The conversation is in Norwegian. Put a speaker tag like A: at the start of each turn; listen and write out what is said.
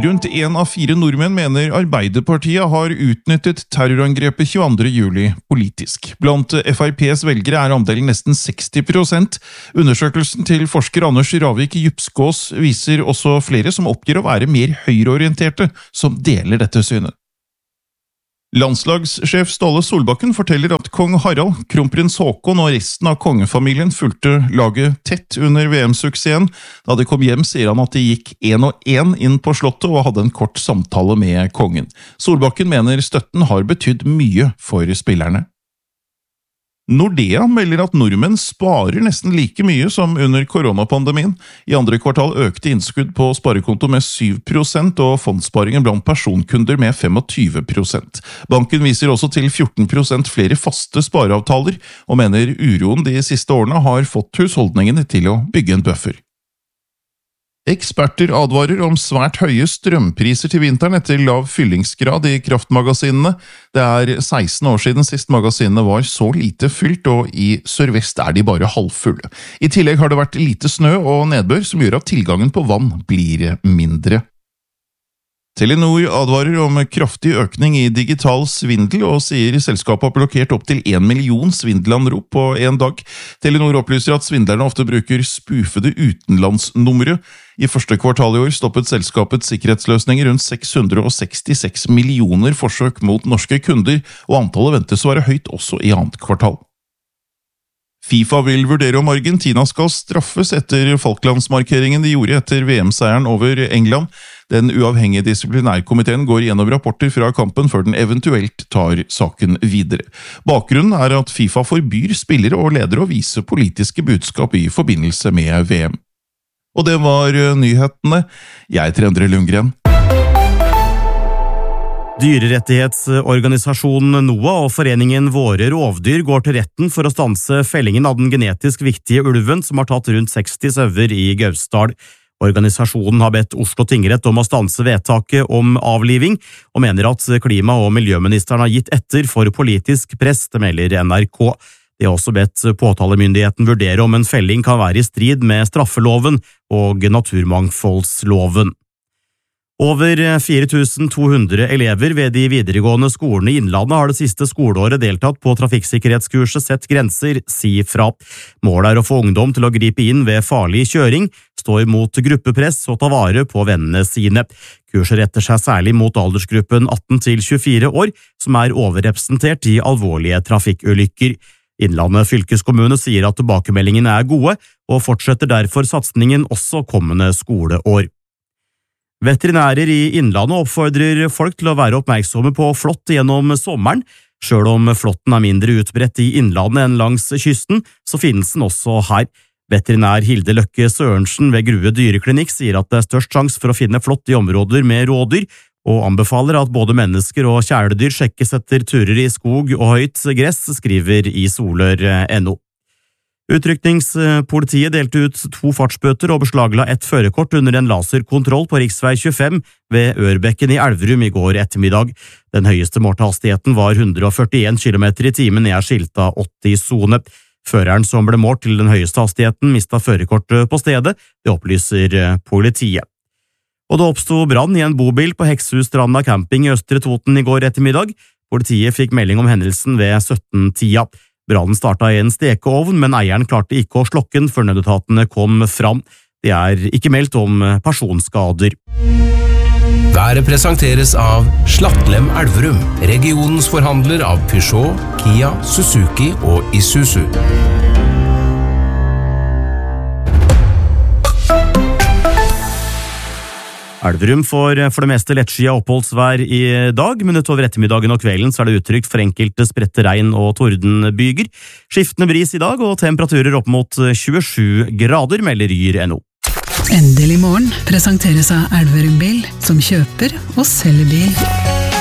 A: Rundt 1 av 4 nordmenn mener Arbeiderpartiet har utnyttet terrorangrepet 22. juli politisk. Blant FrPs velgere er andelen nesten 60%. Undersøkelsen til forsker Anders Ravik Djupskås viser også flere som oppgir å være mer høyreorienterte, som deler dette synet. Landslagssjef Ståle Solbakken forteller at kong Harald, kronprins Haakon og resten av kongefamilien fulgte laget tett under VM-suksessen. Da de kom hjem sier han at de gikk 1-1 inn på slottet og hadde en kort samtale med kongen. Solbakken mener støtten har betydd mye for spillerne. Nordea melder at nordmenn sparer nesten like mye som under koronapandemien. I andre kvartal økte innskudd på sparekonto med 7% og fondssparingen blant personkunder med 25%. Banken viser også til 14% flere faste spareavtaler, og mener uroen de siste årene har fått husholdningene til å bygge en buffer. Eksperter advarer om svært høye strømpriser til vinteren etter lav fyllingsgrad i kraftmagasinene. Det er 16 år siden sist magasinene var så lite fylt, og i sørvest er de bare halvfulle. I tillegg har det vært lite snø og nedbør som gjør at tilgangen på vann blir mindre. Telenor advarer om kraftig økning i digital svindel og sier selskapet har blokkert opp til 1 million svindelanrop på en dag. Telenor opplyser at svindlerne ofte bruker spufede utenlandsnumre. I første kvartal i år stoppet selskapets sikkerhetsløsninger rundt 666 millioner forsøk mot norske kunder, og antallet ventes å være høyt også i annet kvartal. FIFA vil vurdere om Argentina skal straffes etter Falklandsmarkeringen de gjorde etter VM-seieren over England. Den uavhengige disiplinærkomiteen går gjennom rapporter fra kampen før den eventuelt tar saken videre. Bakgrunnen er at FIFA forbyr spillere og ledere å vise politiske budskap i forbindelse med VM. Og det var nyhetene. Jeg heter Endre Lundgren.
B: Dyrerettighetsorganisasjonen NOAH og foreningen Våre rovdyr går til retten for å stanse fellingen av den genetisk viktige ulven som har tatt rundt 60 sauer i Gausdal. Organisasjonen har bedt Oslo tingrett om å stanse vedtaket om avliving, og mener at klima- og miljøministeren har gitt etter for politisk press, det melder NRK. De har også bedt påtalemyndigheten vurdere om en felling kan være i strid med straffeloven og naturmangfoldsloven. Over 4200 elever ved de videregående skolene i Innlandet har det siste skoleåret deltatt på trafikksikkerhetskurset Sett grenser, si fra. Målet er å få ungdom til å gripe inn ved farlig kjøring, stå imot gruppepress og ta vare på vennene sine. Kurset retter seg særlig mot aldersgruppen 18 til 24 år, som er overrepresentert i alvorlige trafikkulykker. Innlandet fylkeskommune sier at tilbakemeldingene er gode, og fortsetter derfor satsingen også kommende skoleår. Veterinærer i Innlandet oppfordrer folk til å være oppmerksomme på flått gjennom sommeren. Selv om flåtten er mindre utbredt i Innlandet enn langs kysten, så finnes den også her. Veterinær Hilde Løkke Sørensen ved Grue dyreklinikk sier at det er størst sjanse for å finne flått i områder med rådyr, og anbefaler at både mennesker og kjæledyr sjekkes etter turer i skog og høyt gress, skriver i Solør.no. Utrykningspolitiet delte ut 2 fartsbøter og beslagla et førerkort under en laserkontroll på riksvei 25 ved Ørbekken i Elverum i går ettermiddag. Den høyeste målte hastigheten var 141 km i timen ned skilta 80-sone. Føreren som ble målt til den høyeste hastigheten mistet førerkortet på stedet, det opplyser politiet. Og det oppstod brann i en bobil på Hekshusstranda camping i Østre Toten i går ettermiddag. Politiet fikk melding om hendelsen ved 17-tida. Brannen startet i en stekeovn, men eieren klarte ikke å slokke den før nødetatene kom fram. Det er ikke meldt om personskader.
C: Været presenteres av Slattlem Elverum, regionens forhandler av Peugeot, Kia, Suzuki og Isuzu.
B: Elverum får for det meste lettskyet oppholdsvær i dag, men utover ettermiddagen og kvelden så er det utrygt for enkelte spredte regn- og tordenbyger. Skiftende bris i dag og temperaturer opp mot 27 grader, melder Yr.no.
D: Endelig morgen presenteres av Elverum Bil, som kjøper og selger bil.